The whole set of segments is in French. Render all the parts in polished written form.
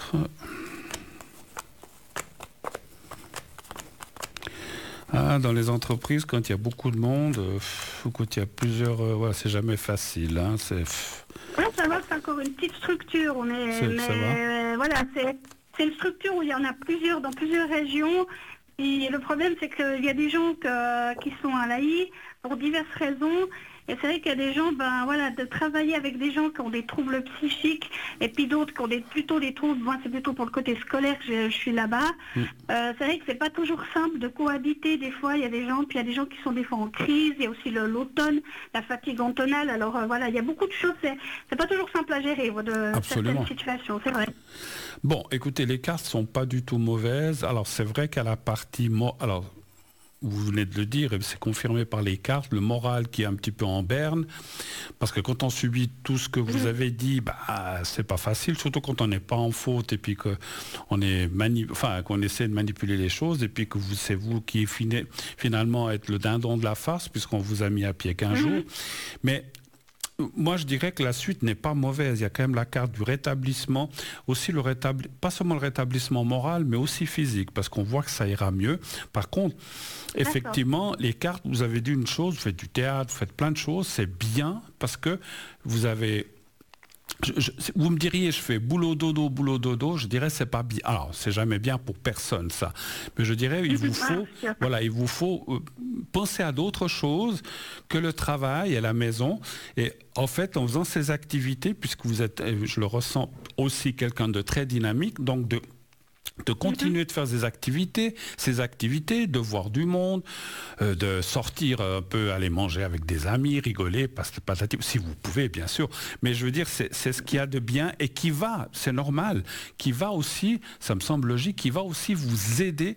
Ah, dans les entreprises, quand il y a beaucoup de monde, ou quand il y a plusieurs... voilà, c'est jamais facile. Hein, Oui, ça va, c'est encore une petite structure. Ça va. Voilà, c'est une structure où il y en a plusieurs dans plusieurs régions. Et le problème, c'est qu'il y a des gens qui sont à l'AI pour diverses raisons. Et c'est vrai qu'il y a des gens, de travailler avec des gens qui ont des troubles psychiques et puis d'autres qui ont plutôt des troubles, moi c'est plutôt pour le côté scolaire que je suis là-bas. C'est vrai que c'est pas toujours simple de cohabiter. Des fois, il y a des gens, puis il y a des gens qui sont des fois en crise. Il y a aussi l'automne, la fatigue automnale. Alors il y a beaucoup de choses. C'est pas toujours simple à gérer de certaines situations, c'est vrai. Bon, écoutez, les cartes sont pas du tout mauvaises. Alors c'est vrai qu'à la partie... vous venez de le dire, et c'est confirmé par les cartes, le moral qui est un petit peu en berne, parce que quand on subit tout ce que vous avez dit, c'est pas facile, surtout quand on n'est pas en faute, et puis qu'on qu'on essaie de manipuler les choses, et puis que c'est vous qui finalement êtes le dindon de la farce, puisqu'on vous a mis à pied qu'un jour. Mais moi, je dirais que la suite n'est pas mauvaise. Il y a quand même la carte du rétablissement, aussi pas seulement le rétablissement moral, mais aussi physique, parce qu'on voit que ça ira mieux. Par contre, effectivement, les cartes, vous avez dit une chose, vous faites du théâtre, vous faites plein de choses, c'est bien, parce que vous avez... vous me diriez, je fais boulot dodo, je dirais c'est pas bien. Alors, c'est jamais bien pour personne ça. Mais je dirais, il vous faut penser à d'autres choses que le travail et la maison. Et en fait, en faisant ces activités, puisque vous êtes, je le ressens aussi, quelqu'un de très dynamique, donc de continuer de faire ces activités, de voir du monde, de sortir un peu, aller manger avec des amis, rigoler, si vous pouvez bien sûr, mais je veux dire c'est ce qu'il y a de bien et qui va, c'est normal, qui va aussi, ça me semble logique, qui va aussi vous aider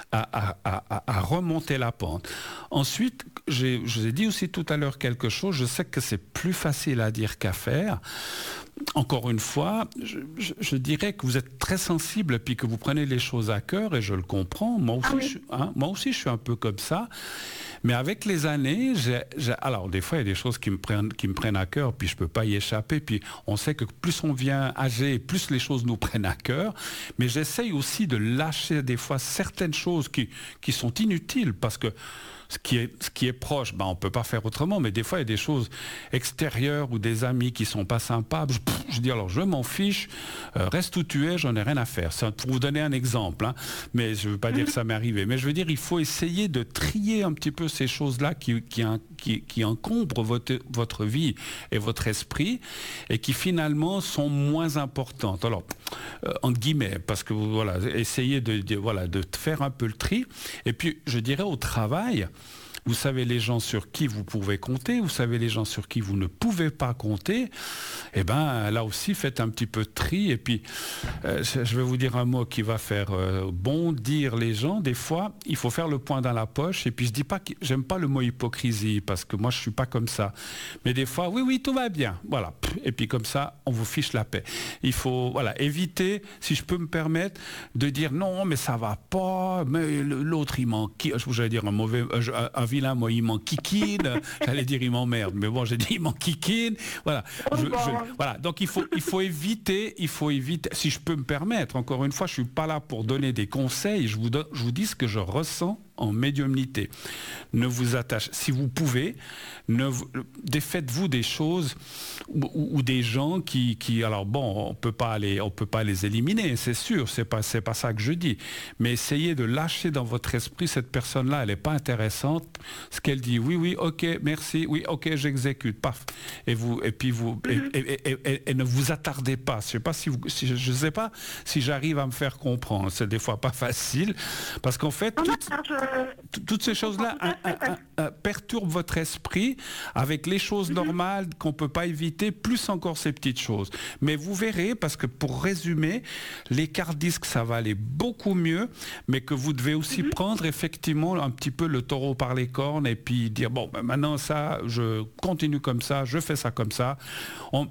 à remonter la pente. Ensuite, je vous ai dit aussi tout à l'heure quelque chose, je sais que c'est plus facile à dire qu'à faire. Encore une fois, je dirais que vous êtes très sensible et puis que vous prenez les choses à cœur et je le comprends. Moi aussi, je suis un peu comme ça. Mais avec les années, alors des fois, il y a des choses qui me prennent à cœur, puis je ne peux pas y échapper. Puis on sait que plus on vient âgé, plus les choses nous prennent à cœur. Mais j'essaye aussi de lâcher des fois certaines choses qui sont inutiles parce que ce qui est proche, on ne peut pas faire autrement, mais des fois, il y a des choses extérieures ou des amis qui ne sont pas sympas. Je dis alors, je m'en fiche, reste où tu es, j'en ai rien à faire. C'est pour vous donner un exemple, hein, mais je ne veux pas dire que ça m'est arrivé. Mais je veux dire, il faut essayer de trier un petit peu ces choses-là qui encombrent votre vie et votre esprit et qui finalement sont moins importantes. Alors, entre guillemets, parce que voilà, essayez de faire un peu le tri. Et puis, je dirais au travail, vous savez les gens sur qui vous pouvez compter, vous savez les gens sur qui vous ne pouvez pas compter. Eh bien, là aussi, faites un petit peu de tri. Et puis, je vais vous dire un mot qui va faire bondir les gens. Des fois, il faut faire le point dans la poche. Et puis, je dis pas que j'aime pas le mot hypocrisie, parce que moi, je suis pas comme ça. Mais des fois, oui, tout va bien. Voilà. Et puis, comme ça, on vous fiche la paix. Il faut, éviter, si je peux me permettre, de dire non, mais ça va pas, mais l'autre, il manque. J'allais dire un vilain mot, il m'enquiquine. J'allais dire il m'emmerde, mais bon, j'ai dit il m'enquiquine. Voilà. Voilà. Donc il faut éviter. Si je peux me permettre, encore une fois, je suis pas là pour donner des conseils. Je vous dis ce que je ressens en médiumnité. Ne vous attachez, si vous pouvez, défaites-vous des choses ou des gens qui alors bon, on peut pas les éliminer, c'est sûr, c'est pas ça que je dis, mais essayez de lâcher dans votre esprit cette personne-là, elle est pas intéressante, ce qu'elle dit, oui, ok, merci, oui, ok, j'exécute, paf, et ne vous attardez pas. Je sais pas si j'arrive à me faire comprendre, c'est des fois pas facile, parce qu'en fait, toutes ces choses-là perturbent votre esprit avec les choses normales qu'on ne peut pas éviter, plus encore ces petites choses. Mais vous verrez, parce que pour résumer, les cartes disent que ça va aller beaucoup mieux, mais que vous devez aussi prendre effectivement un petit peu le taureau par les cornes et puis dire, bon, maintenant ça, je continue comme ça, je fais ça comme ça.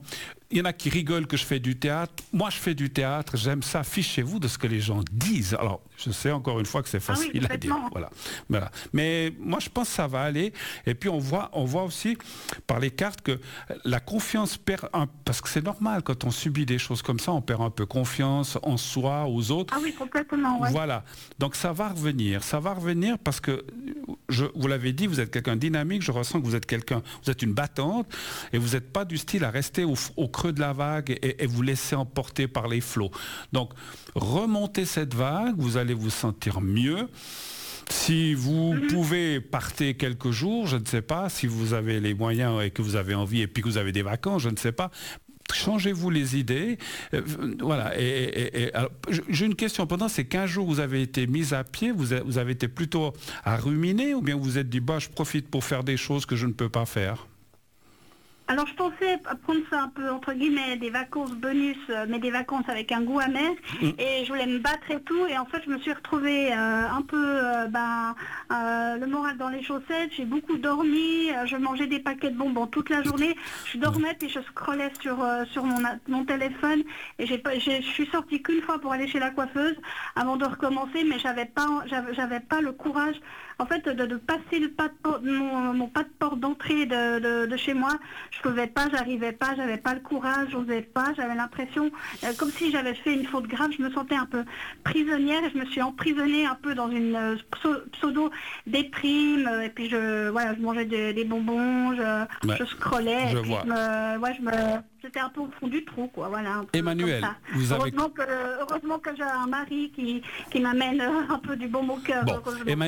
il y en a qui rigolent que je fais du théâtre. Moi, je fais du théâtre, j'aime ça. Fichez-vous de ce que les gens disent. Alors, je sais encore une fois que c'est facile à dire. Voilà. Mais moi, je pense que ça va aller. Et puis, on voit aussi par les cartes que la confiance perd parce que c'est normal, quand on subit des choses comme ça, on perd un peu confiance en soi, aux autres. Ah oui, complètement, ouais. Voilà. Donc, ça va revenir parce que, vous l'avez dit, vous êtes quelqu'un de dynamique. Je ressens que vous êtes une battante et vous n'êtes pas du style à rester au creux de la vague et vous laisser emporter par les flots. Donc, remontez cette vague, vous allez vous sentir mieux. Si vous pouvez, partez quelques jours, je ne sais pas, si vous avez les moyens et que vous avez envie et puis que vous avez des vacances, je ne sais pas. Changez-vous les idées. Voilà. Alors, j'ai une question. Pendant ces 15 jours, vous avez été mis à pied, vous avez été plutôt à ruminer ou bien vous vous êtes dit, je profite pour faire des choses que je ne peux pas faire? Alors je pensais prendre ça un peu entre guillemets des vacances bonus, mais des vacances avec un goût amer, et je voulais me battre et tout, et en fait je me suis retrouvée un peu le moral dans les chaussettes, j'ai beaucoup dormi, je mangeais des paquets de bonbons toute la journée, je dormais puis je scrollais sur mon téléphone, et je suis sortie qu'une fois pour aller chez la coiffeuse avant de recommencer, mais j'avais pas le courage en fait de passer mon pas de porte d'entrée de chez moi. Je pouvais pas, j'arrivais pas, j'avais pas le courage, j'osais pas, j'avais l'impression, comme si j'avais fait une faute grave, je me sentais un peu prisonnière et je me suis emprisonnée un peu dans une pseudo-déprime, et puis je mangeais des bonbons, je scrollais, j'étais un peu au fond du trou, quoi, voilà. Emmanuel, vous avez... Heureusement que j'ai un mari qui m'amène un peu du bon au cœur. Bon,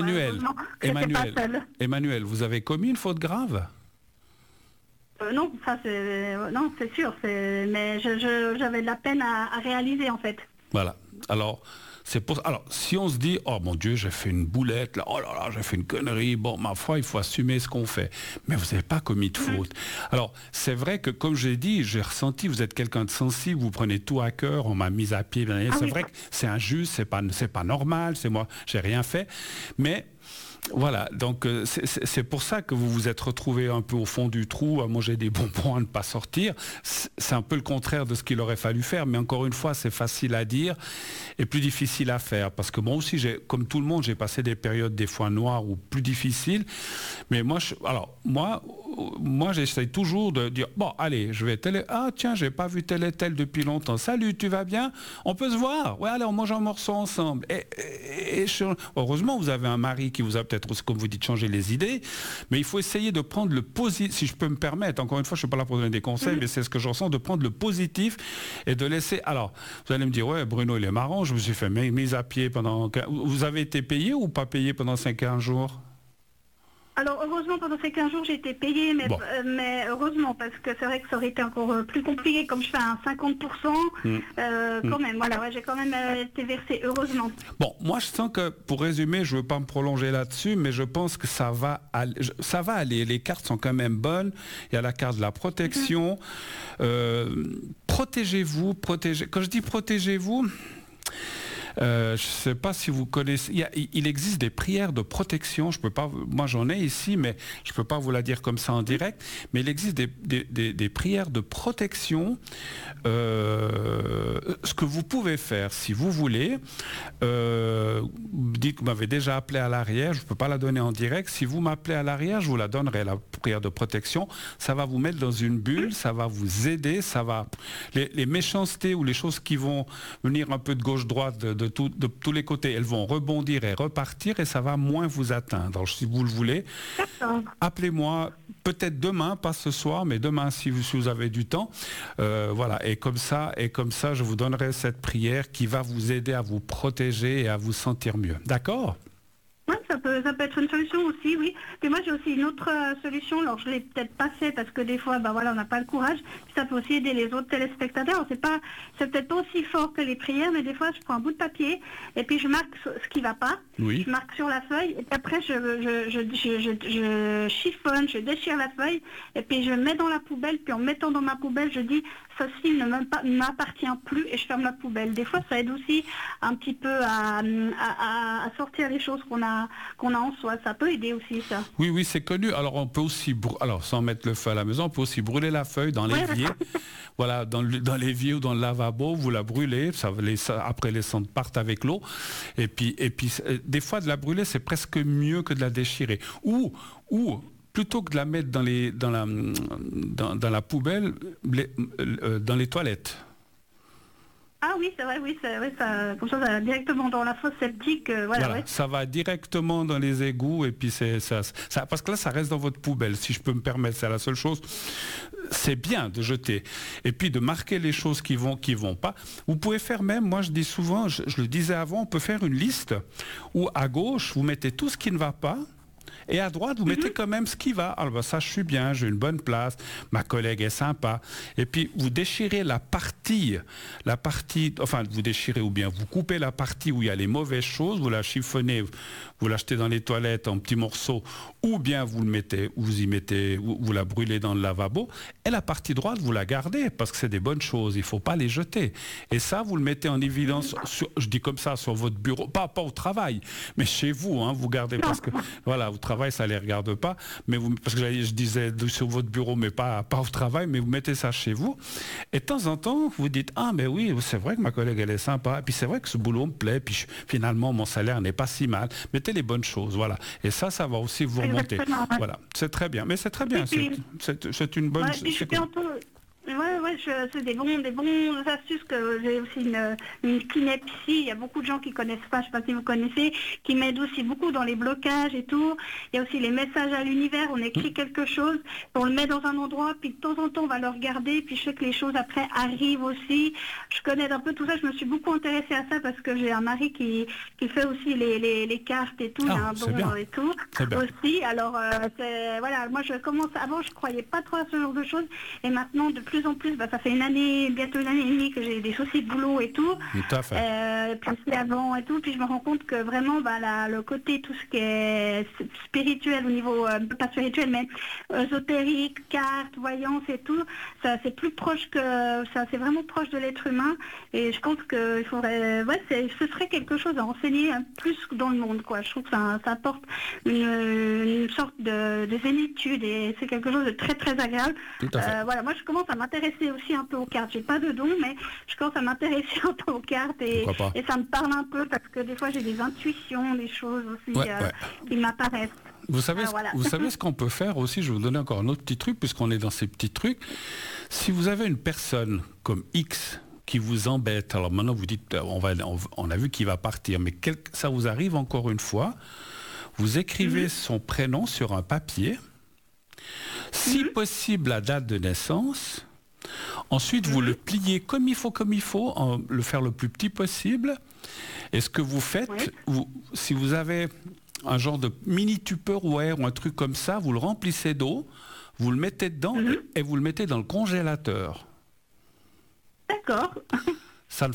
Emmanuel, vous avez commis une faute grave? Non, ça c'est sûr, mais j'avais de la peine à réaliser en fait. Voilà. Alors, si on se dit, oh mon Dieu, j'ai fait une boulette, là, oh là là, j'ai fait une connerie, bon, ma foi, il faut assumer ce qu'on fait. Mais vous n'avez pas commis de faute. Alors, c'est vrai que, comme j'ai dit, j'ai ressenti, vous êtes quelqu'un de sensible, vous prenez tout à cœur, on m'a mis à pied, c'est vrai que c'est injuste, c'est pas normal, c'est moi, j'ai rien fait, mais... Voilà, donc c'est pour ça que vous vous êtes retrouvé un peu au fond du trou, à manger des bonbons, à ne pas sortir. C'est un peu le contraire de ce qu'il aurait fallu faire, mais encore une fois, c'est facile à dire et plus difficile à faire. Parce que moi aussi, comme tout le monde, j'ai passé des périodes des fois noires ou plus difficiles. Mais moi, j'essaie toujours de dire, bon, allez, je vais tiens, j'ai pas vu tel et tel depuis longtemps. Salut, tu vas bien? On peut se voir? Ouais, allez, on mange un morceau ensemble. Heureusement, vous avez un mari qui vous a peut-être, comme vous dites, changé les idées, mais il faut essayer de prendre le positif, si je peux me permettre, encore une fois, je ne suis pas là pour donner des conseils, mais c'est ce que je ressens, de prendre le positif et de laisser... Alors, vous allez me dire, ouais, Bruno, il est marrant, je me suis fait mise à pied pendant... Vous avez été payé ou pas payé pendant 5-15 jours? Alors heureusement pendant ces 15 jours j'ai été payée, mais heureusement, parce que c'est vrai que ça aurait été encore plus compliqué, comme je fais un 50%, quand même, voilà, ouais, j'ai quand même été versée, heureusement. Bon, moi je sens que, pour résumer, je ne veux pas me prolonger là-dessus, mais je pense que ça va aller, les cartes sont quand même bonnes, il y a la carte de la protection, protégez-vous, quand je dis protégez-vous, je ne sais pas si vous connaissez, il existe des prières de protection, je peux pas, moi j'en ai ici, mais je ne peux pas vous la dire comme ça en direct, mais il existe des prières de protection, ce que vous pouvez faire si vous voulez, dites que vous m'avez déjà appelé à l'arrière, je ne peux pas la donner en direct, si vous m'appelez à l'arrière, je vous la donnerai, la prière de protection, ça va vous mettre dans une bulle, ça va vous aider, ça va, les méchancetés ou les choses qui vont venir un peu de gauche-droite, de tous les côtés, elles vont rebondir et repartir et ça va moins vous atteindre. Alors, si vous le voulez, appelez-moi peut-être demain, pas ce soir, mais demain si vous avez du temps. Voilà, et comme ça, je vous donnerai cette prière qui va vous aider à vous protéger et à vous sentir mieux. D'accord ? Oui, ça peut être une solution aussi, oui. Puis moi, j'ai aussi une autre solution. Alors, je l'ai peut-être pas fait parce que des fois, on n'a pas le courage. Puis ça peut aussi aider les autres téléspectateurs. Alors, c'est peut-être pas aussi fort que les prières, mais des fois, je prends un bout de papier et puis je marque ce qui va pas. Oui. Je marque sur la feuille et puis après, je chiffonne, je déchire la feuille et puis je mets dans la poubelle. Puis en mettant dans ma poubelle, je dis ceci ne m'appartient plus et je ferme la poubelle. Des fois, ça aide aussi un petit peu à sortir les choses qu'on a en soi. Ça peut aider aussi, ça. Oui, c'est connu. Alors, on peut aussi, sans mettre le feu à la maison, on peut aussi brûler la feuille dans l'évier. voilà, dans l'évier ou dans le lavabo, vous la brûlez, après les cendres partent avec l'eau, et puis des fois de la brûler, c'est presque mieux que de la déchirer. Ou plutôt que de la mettre dans la poubelle, dans les toilettes. Ah oui, c'est vrai, ça, comme ça va directement dans la fosse septique. Voilà. Ça va directement dans les égouts et puis ça, parce que là, ça reste dans votre poubelle, si je peux me permettre, c'est la seule chose. C'est bien de jeter et puis de marquer les choses qui vont pas. Vous pouvez faire même, moi je dis souvent, je le disais avant, on peut faire une liste où à gauche, vous mettez tout ce qui ne va pas. Et à droite, vous mettez quand même ce qui va. Alors ça, je suis bien, j'ai une bonne place, ma collègue est sympa. Et puis, vous déchirez la partie, enfin, vous déchirez ou bien vous coupez la partie où il y a les mauvaises choses, vous la chiffonnez, vous l'achetez dans les toilettes en petits morceaux, ou bien vous la brûlez dans le lavabo. Et la partie droite, vous la gardez parce que c'est des bonnes choses. Il ne faut pas les jeter. Et ça, vous le mettez en évidence, je dis comme ça, sur votre bureau, pas au travail, mais chez vous, hein, vous gardez parce que, voilà, au travail, ça ne les regarde pas, mais parce que je disais sur votre bureau, mais pas au travail, mais vous mettez ça chez vous. Et de temps en temps, vous dites, ah, mais oui, c'est vrai que ma collègue, elle est sympa, et puis c'est vrai que ce boulot me plaît, puis finalement, mon salaire n'est pas si mal. Mettez les bonnes choses, voilà. Et ça va aussi vous remonter. Voilà, c'est très bien. Mais c'est très bien, c'est une bonne... C'est des bons astuces que j'ai aussi une cleanup ici. Il y a beaucoup de gens qui connaissent pas, je sais pas si vous connaissez, qui m'aident aussi beaucoup dans les blocages et tout. Il y a aussi les messages à l'univers, on écrit quelque chose, on le met dans un endroit, puis de temps en temps on va le regarder, puis je sais que les choses après arrivent aussi. Je connais un peu tout ça, je me suis beaucoup intéressée à ça parce que j'ai un mari qui fait aussi les cartes et tout, il y a un don et tout aussi. Alors voilà, moi avant je croyais pas trop à ce genre de choses et maintenant de plus en plus, ça fait bientôt une année et demie que j'ai des soucis de boulot et tout. Tout à fait. Puis aussi avant et tout, puis je me rends compte que vraiment le côté tout ce qui est spirituel au niveau, pas spirituel mais ésotérique, cartes, voyance et tout, ça c'est plus proche c'est vraiment proche de l'être humain et je pense qu'il faudrait, ce serait quelque chose à enseigner plus dans le monde, quoi. Je trouve que ça apporte une sorte de zénitude et c'est quelque chose de très très agréable. Tout à fait. Voilà, moi je commence à m'intéresser aussi un peu aux cartes. J'ai pas de don, mais je commence à m'intéresser un peu aux cartes et ça me parle un peu parce que des fois j'ai des intuitions, des choses aussi qui m'apparaissent. Vous savez ce qu'on peut faire aussi, je vais vous donner encore un autre petit truc puisqu'on est dans ces petits trucs. Si vous avez une personne comme X qui vous embête, alors maintenant vous dites on a vu qu'il va partir, mais ça vous arrive encore une fois, vous écrivez son prénom sur un papier, si possible la date de naissance. Ensuite, vous le pliez comme il faut, le faire le plus petit possible. Et ce que vous faites, si vous avez un genre de mini Tupperware ou un truc comme ça, vous le remplissez d'eau, vous le mettez dedans et vous le mettez dans le congélateur. D'accord. Ça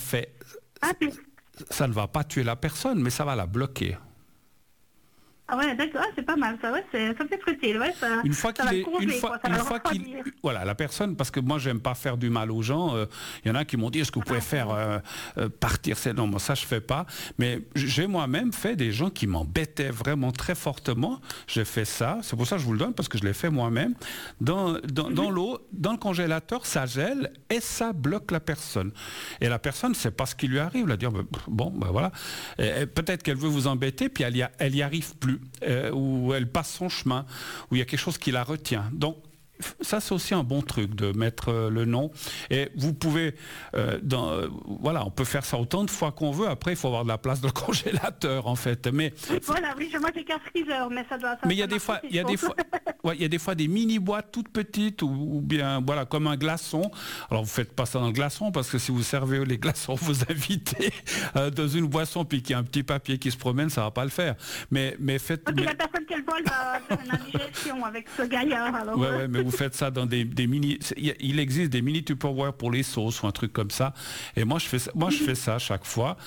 ne va pas tuer la personne, mais ça va la bloquer. Ah ouais, d'accord, c'est pas mal, ça peut être utile, une fois voilà, la personne, parce que moi j'aime pas faire du mal aux gens, il y en a qui m'ont dit est-ce que vous pouvez faire partir non, moi ça je fais pas, mais j'ai moi-même fait des gens qui m'embêtaient vraiment très fortement, j'ai fait ça, c'est pour ça que je vous le donne, parce que je l'ai fait moi-même, dans l'eau, dans le congélateur, ça gèle et ça bloque la personne. Et la personne, c'est pas ce qui lui arrive, elle va dire voilà, et peut-être qu'elle veut vous embêter, puis elle y arrive plus. Où elle passe son chemin, où il y a quelque chose qui la retient. Donc, ça, c'est aussi un bon truc de mettre le nom. Et vous pouvez, on peut faire ça autant de fois qu'on veut. Après, il faut avoir de la place dans le congélateur, en fait. Mais voilà, oui, moi j'ai 15 freezer, mais ça doit. Mais il y a des fois, des mini boîtes toutes petites ou bien, voilà, comme un glaçon. Alors, vous faites pas ça dans le glaçon parce que si vous servez les glaçons, vous invitez dans une boisson puis qu'il y a un petit papier qui se promène, ça va pas le faire. Mais faites. La personne qui a le bol va faire une indigestion avec ce gaillard. Alors. Mais vous faites ça dans des mini. Il existe des mini Tupperware pour les sauces ou un truc comme ça. Et moi, je fais ça chaque fois.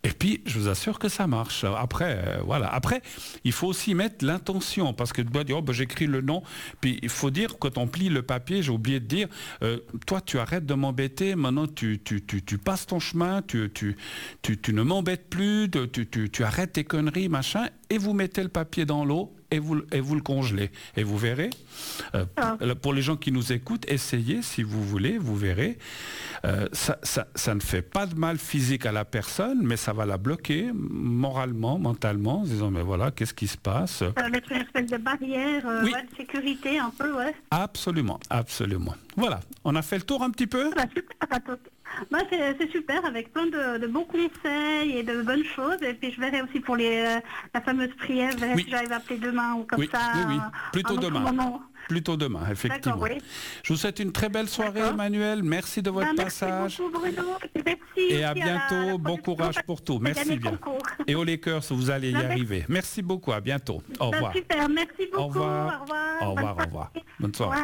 Et puis, je vous assure que ça marche. Après, voilà. Après, il faut aussi mettre l'intention, parce que tu dois dire, oh, ben, j'écris le nom. Puis, il faut dire, quand on plie le papier, j'ai oublié de dire, toi, tu arrêtes de m'embêter. Maintenant, tu passes ton chemin, tu ne m'embêtes plus, tu arrêtes tes conneries, machin, et vous mettez le papier dans l'eau. Et vous le congelez. Et vous verrez, pour les gens qui nous écoutent, essayez si vous voulez, vous verrez. Ça ne fait pas de mal physique à la personne, mais ça va la bloquer moralement, mentalement, en disant, mais voilà, qu'est-ce qui se passe? Ça va mettre une espèce de barrière, oui. De sécurité un peu, ouais. Absolument, absolument. Voilà, on a fait le tour un petit peu? Super, c'est super, avec plein de bons conseils et de bonnes choses. Et puis je verrai aussi pour la fameuse prière, si j'arrive à appeler demain ou comme ça. Oui. Plutôt demain. Moment. Plutôt demain, effectivement. Oui. Je vous souhaite une très belle soirée, Emmanuel. Merci de votre passage. Merci beaucoup, Bruno. Merci. Et à bientôt. Bon courage pour tout. Merci bien. Et aux Lakers, vous allez y arriver. Merci beaucoup. À bientôt. Au revoir. Super. Merci beaucoup. Au revoir. Au revoir. Au revoir. Bonne soirée.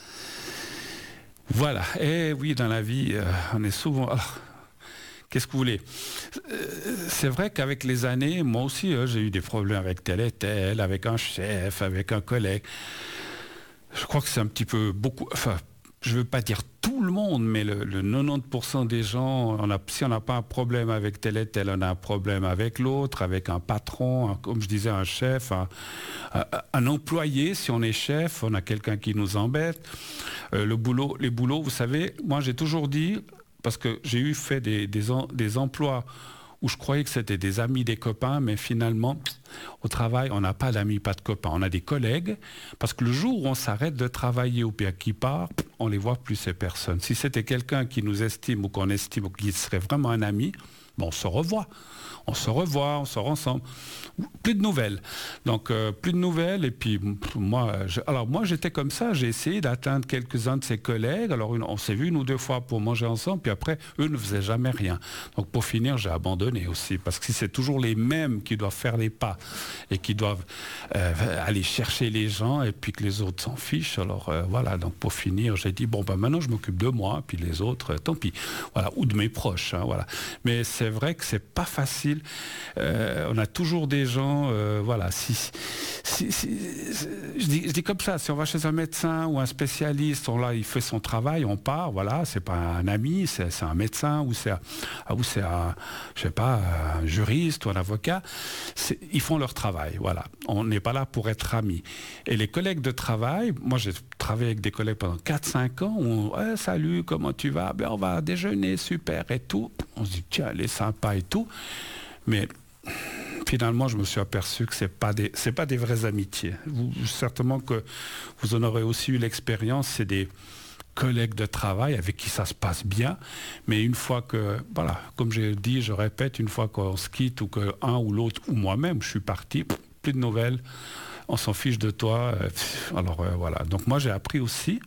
Voilà. Et oui, dans la vie, on est souvent... Alors, qu'est-ce que vous voulez? C'est vrai qu'avec les années, moi aussi, j'ai eu des problèmes avec tel et tel, avec un chef, avec un collègue. Je crois que c'est un petit peu beaucoup... Enfin, je ne veux pas dire tout le monde, mais le 90% des gens, si on n'a pas un problème avec tel et tel, on a un problème avec l'autre, avec un patron, comme je disais, un chef, un employé. Si on est chef, on a quelqu'un qui nous embête. Les boulots, vous savez, moi j'ai toujours dit, parce que j'ai fait des emplois où je croyais que c'était des amis, des copains, mais finalement, au travail, on n'a pas d'amis, pas de copains. On a des collègues, parce que le jour où on s'arrête de travailler ou bien qui part, on ne les voit plus, ces personnes. Si c'était quelqu'un qui nous estime ou qu'on estime ou qui serait vraiment un ami, on se revoit. On sort ensemble. Plus de nouvelles. Donc, plus de nouvelles. Et puis, moi, j'étais comme ça. J'ai essayé d'atteindre quelques-uns de ses collègues. Alors, on s'est vu une ou deux fois pour manger ensemble. Puis après, eux ne faisaient jamais rien. Donc, pour finir, j'ai abandonné aussi. Parce que si c'est toujours les mêmes qui doivent faire les pas et qui doivent aller chercher les gens et puis que les autres s'en fichent, alors voilà. Donc, pour finir, j'ai dit, maintenant, je m'occupe de moi. Puis les autres, tant pis. Voilà. Ou de mes proches. Voilà. Mais c'est vrai que c'est pas facile. On a toujours des gens, voilà. Je dis comme ça, si on va chez un médecin ou un spécialiste, là, il fait son travail, on part, voilà, c'est pas un ami, c'est un médecin ou c'est un, je sais pas, un juriste ou un avocat. Ils font leur travail, voilà. On n'est pas là pour être amis. Et les collègues de travail, moi j'ai travaillé avec des collègues pendant 4-5 ans, où salut, comment tu vas? On va déjeuner, super et tout. On se dit, tiens, elle est sympa et tout. Mais finalement, je me suis aperçu que c'est pas des vraies amitiés. Certainement que vous en aurez aussi eu l'expérience, c'est des collègues de travail avec qui ça se passe bien, mais une fois que, voilà, comme j'ai dit, je répète, une fois qu'on se quitte ou que un ou l'autre, ou moi-même, je suis parti, plus de nouvelles, on s'en fiche de toi. Alors voilà. Donc moi, j'ai appris aussi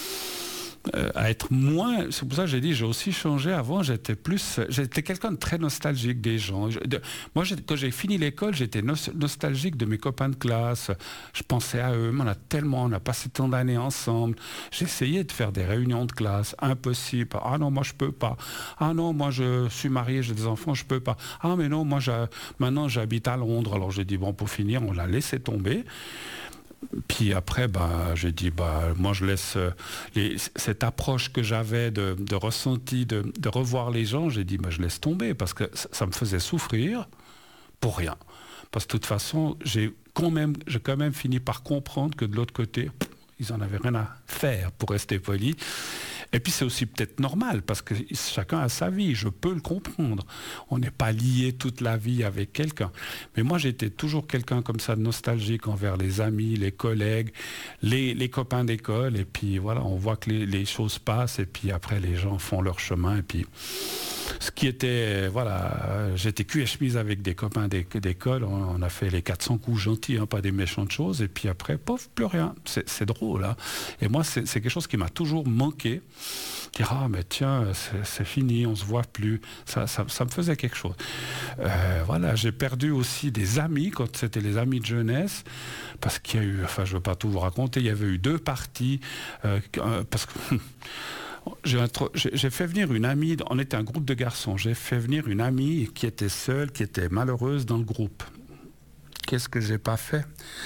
à être moins, c'est pour ça que j'ai dit, j'ai aussi changé. Avant, j'étais quelqu'un de très nostalgique des gens. Moi, quand j'ai fini l'école, j'étais nostalgique de mes copains de classe. Je pensais à eux, on a passé tant d'années ensemble. J'essayais de faire des réunions de classe, impossible. Ah non, moi je peux pas. Ah non, moi je suis marié, j'ai des enfants, je peux pas. Ah mais non, moi maintenant j'habite à Londres. Alors j'ai dit, pour finir, on l'a laissé tomber. Puis après, j'ai dit, moi je laisse cette approche que j'avais de ressenti, de revoir les gens, j'ai dit, je laisse tomber parce que ça me faisait souffrir pour rien. Parce que de toute façon, j'ai quand même fini par comprendre que de l'autre côté, ils en avaient rien à faire, pour rester poli. Et puis c'est aussi peut-être normal, parce que chacun a sa vie, je peux le comprendre. On n'est pas lié toute la vie avec quelqu'un. Mais moi j'étais toujours quelqu'un comme ça de nostalgique envers les amis, les collègues, les copains d'école. Et puis voilà, on voit que les choses passent et puis après les gens font leur chemin. Et puis ce qui était, voilà, j'étais cul et chemise avec des copains d'école, on a fait les 400 coups gentils, pas des méchantes choses. Et puis après, plus rien. C'est drôle. Hein. Et moi c'est quelque chose qui m'a toujours manqué. Dire, mais tiens, c'est fini, on se voit plus. Ça me faisait quelque chose. Voilà, j'ai perdu aussi des amis quand c'était les amis de jeunesse, parce qu'il y a eu, je ne veux pas tout vous raconter, il y avait eu 2 parties, parce que J'ai fait venir une amie, on était un groupe de garçons, j'ai fait venir une amie qui était seule, qui était malheureuse dans le groupe. Qu'est-ce que j'ai pas fait?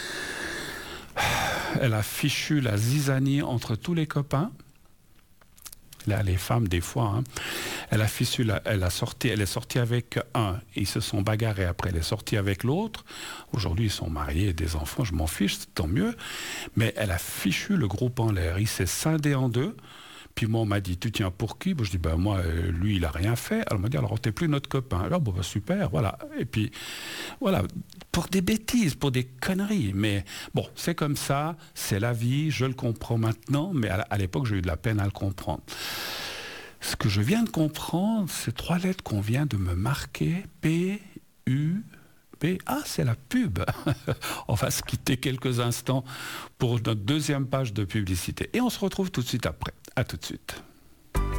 Elle a fichu la zizanie entre tous les copains. Là, les femmes, des fois, hein. Elle est sortie avec un. Ils se sont bagarrés après. Elle est sortie avec l'autre. Aujourd'hui, ils sont mariés, des enfants. Je m'en fiche, tant mieux. Mais elle a fichu le groupe en l'air. Il s'est scindé en deux. Puis moi, on m'a dit, tu tiens pour qui? Je dis, ben moi, lui, il n'a rien fait. Alors, on m'a dit, alors, t'es plus notre copain. Alors, bon, ben, super, voilà. Et puis, voilà, pour des bêtises, pour des conneries. Mais bon, c'est comme ça, c'est la vie, je le comprends maintenant, mais à l'époque, j'ai eu de la peine à le comprendre. Ce que je viens de comprendre, c'est 3 lettres qu'on vient de me marquer, P-U-P. Ah, c'est la pub. On va se quitter quelques instants pour notre 2e page de publicité. Et on se retrouve tout de suite après. À tout de suite.